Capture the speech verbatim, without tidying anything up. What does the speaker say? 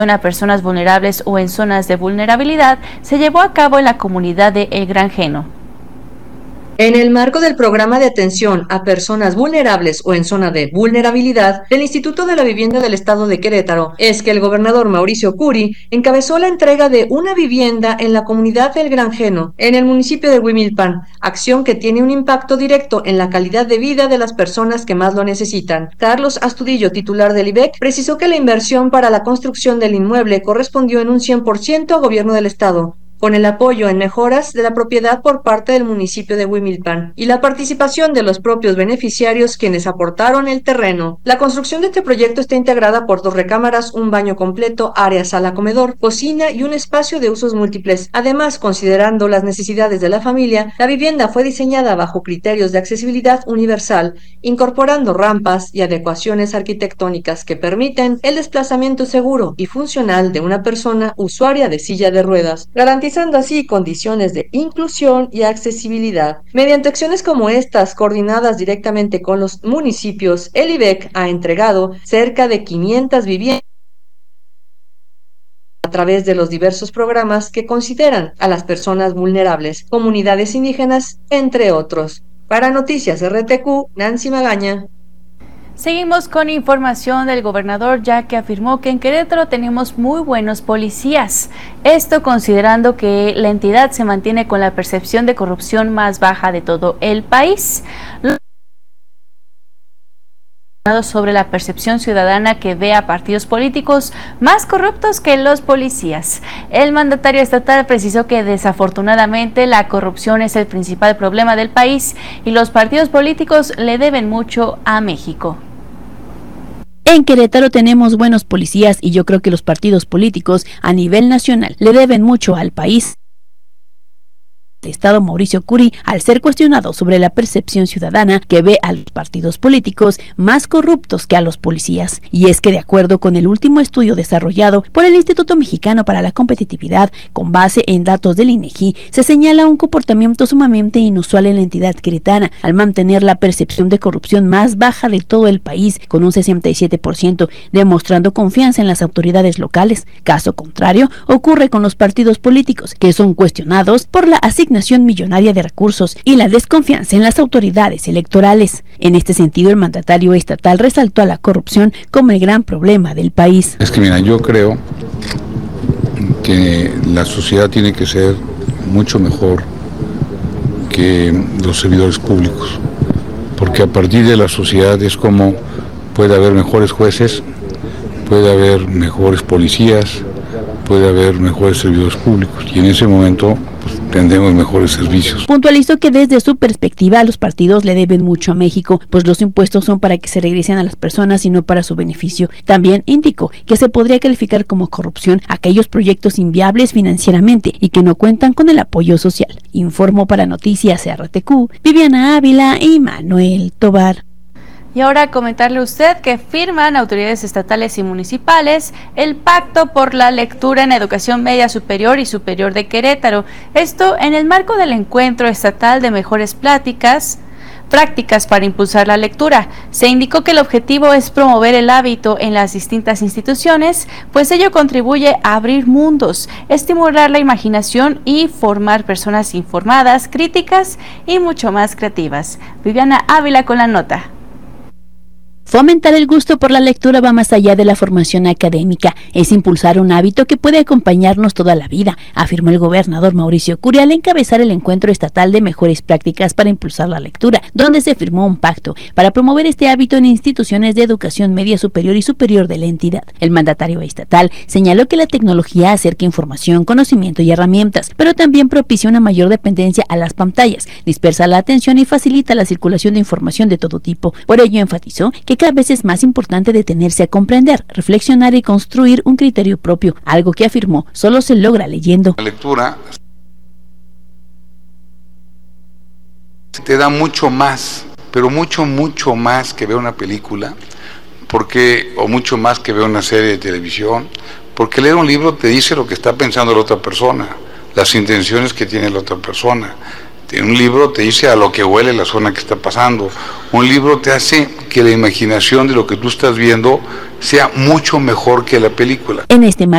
a personas vulnerables o en zonas de vulnerabilidad se llevó a cabo en la comunidad de El Granjeno. En el marco del programa de atención a personas vulnerables o en zona de vulnerabilidad del Instituto de la Vivienda del Estado de Querétaro, es que el gobernador Mauricio Curi encabezó la entrega de una vivienda en la comunidad del Granjeno, en el municipio de Huimilpan, acción que tiene un impacto directo en la calidad de vida de las personas que más lo necesitan. Carlos Astudillo, titular del I B E C, precisó que la inversión para la construcción del inmueble correspondió en un cien por ciento a gobierno del Estado, con el apoyo en mejoras de la propiedad por parte del municipio de Huimilpan y la participación de los propios beneficiarios quienes aportaron el terreno. La construcción de este proyecto está integrada por dos recámaras, un baño completo, área sala-comedor, cocina y un espacio de usos múltiples. Además, considerando las necesidades de la familia, la vivienda fue diseñada bajo criterios de accesibilidad universal, incorporando rampas y adecuaciones arquitectónicas que permiten el desplazamiento seguro y funcional de una persona usuaria de silla de ruedas, garantizando así condiciones de inclusión y accesibilidad. Mediante acciones como estas, coordinadas directamente con los municipios, el I B E C ha entregado cerca de quinientas viviendas a través de los diversos programas que consideran a las personas vulnerables, comunidades indígenas, entre otros. Para Noticias R T Q, Nancy Magaña. Seguimos con información del gobernador, ya que afirmó que en Querétaro tenemos muy buenos policías. Esto considerando que la entidad se mantiene con la percepción de corrupción más baja de todo el país. Sobre la percepción ciudadana que ve a partidos políticos más corruptos que los policías. El mandatario estatal precisó que desafortunadamente la corrupción es el principal problema del país y los partidos políticos le deben mucho a México. En Querétaro tenemos buenos policías y yo creo que los partidos políticos a nivel nacional le deben mucho al país. El Estado Mauricio Curi, al ser cuestionado sobre la percepción ciudadana que ve a los partidos políticos más corruptos que a los policías. Y es que de acuerdo con el último estudio desarrollado por el Instituto Mexicano para la Competitividad, con base en datos del INEGI, se señala un comportamiento sumamente inusual en la entidad queretana, al mantener la percepción de corrupción más baja de todo el país, con un sesenta y siete por ciento, demostrando confianza en las autoridades locales. Caso contrario, ocurre con los partidos políticos, que son cuestionados por la asignación millonaria de recursos y la desconfianza en las autoridades electorales. En este sentido, el mandatario estatal resaltó a la corrupción como el gran problema del país. Es que mira, yo creo que la sociedad tiene que ser mucho mejor que los servidores públicos, porque a partir de la sociedad es como puede haber mejores jueces, puede haber mejores policías, puede haber mejores servidores públicos y en ese momento pues, tendremos mejores servicios. Puntualizó que desde su perspectiva los partidos le deben mucho a México, pues los impuestos son para que se regresen a las personas y no para su beneficio. También indicó que se podría calificar como corrupción aquellos proyectos inviables financieramente y que no cuentan con el apoyo social. Informó para Noticias R T Q, Viviana Ávila y Manuel Tobar. Y ahora comentarle a usted que firman autoridades estatales y municipales el Pacto por la Lectura en Educación Media Superior y Superior de Querétaro. Esto en el marco del Encuentro Estatal de Mejores Pláticas, Prácticas para Impulsar la Lectura. Se indicó que el objetivo es promover el hábito en las distintas instituciones, pues ello contribuye a abrir mundos, estimular la imaginación y formar personas informadas, críticas y mucho más creativas. Viviana Ávila con la nota. Fomentar el gusto por la lectura va más allá de la formación académica, es impulsar un hábito que puede acompañarnos toda la vida, afirmó el gobernador Mauricio Curi al encabezar el Encuentro Estatal de Mejores Prácticas para Impulsar la Lectura, donde se firmó un pacto para promover este hábito en instituciones de educación media superior y superior de la entidad. El mandatario estatal señaló que la tecnología acerca información, conocimiento y herramientas, pero también propicia una mayor dependencia a las pantallas, dispersa la atención y facilita la circulación de información de todo tipo. Por ello enfatizó que cada vez es más importante detenerse a comprender, reflexionar y construir un criterio propio, algo que afirmó solo se logra leyendo. La lectura te da mucho más, pero mucho, mucho más que ver una película, porque o mucho más que ver una serie de televisión, porque leer un libro te dice lo que está pensando la otra persona, las intenciones que tiene la otra persona. Un libro te dice a lo que huele la zona que está pasando. Un libro te hace que la imaginación de lo que tú estás viendo sea mucho mejor que la película. En este